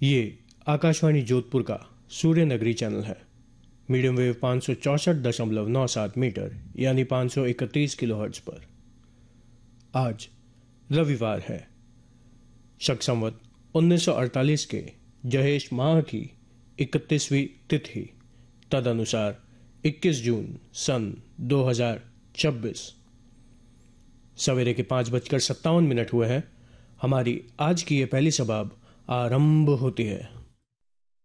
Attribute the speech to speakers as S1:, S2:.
S1: ये आकाशवाणी जोधपुर का सूर्य नगरी चैनल है। मीडियम वेव 564.97 मीटर यानी 531 किलोहर्ट्ज पर। आज रविवार है। शक संवत 1948 के जहेश माह की 31वीं तिथि, तदनुसार 21 जून सन 2026। सवेरे के 5:57 हुए हैं। हमारी आज की ये पहली सबाब आरंभ होती है।